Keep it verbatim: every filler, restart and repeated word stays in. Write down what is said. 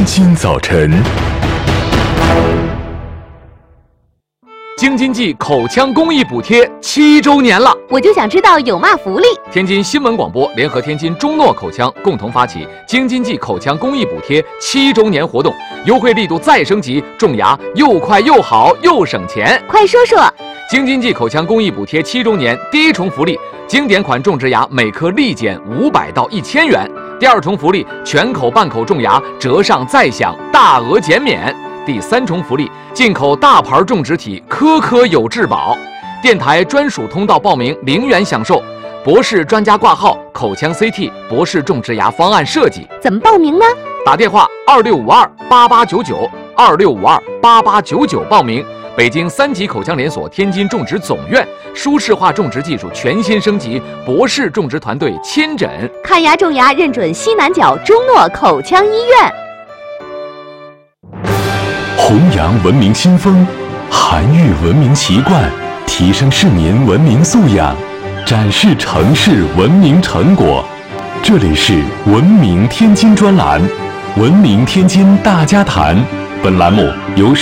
天津早晨， 京津冀口腔公益补贴七周年了， 我就想知道有嘛福利。 天津新闻广播联合天津中诺口腔共同发起京津冀口腔公益补贴七周年活动，优惠力度再升级，种牙又快又好又省钱。 快说说， 京津冀口腔公益补贴七周年第一重福利，经典款种植牙每颗立减五百到一千元。第二重福利，全口半口种牙折上再享大额减免。第三重福利，进口大牌种植体，颗颗有质保。电台专属通道报名零元享受，博士专家挂号，口腔 C T 博士种植牙方案设计。 怎么报名呢？ 打电话二六五二八八九九二六五二八八九九报名。北京三级口腔连锁天津种植总院，舒适化种植技术全新升级，博士种植团队亲诊看牙种牙认准西南角中诺口腔医院。 弘扬文明新风，涵育文明习惯，提升市民文明素养，展示城市文明成果。这里是文明天津专栏，文明天津大家谈。本栏目由